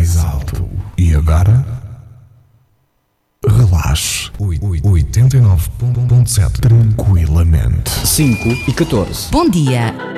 mais alto. E agora? Relaxe. 89.7. Tranquilamente. 5 e 14. Bom dia.